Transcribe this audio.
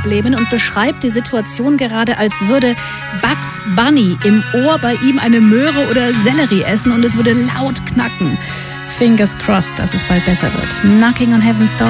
Problemen und beschreibt die Situation gerade, als würde Bugs Bunny im Ohr bei ihm eine Möhre oder Sellerie essen und es würde laut knacken. Fingers crossed, dass es bald besser wird. Knocking on Heaven's Door.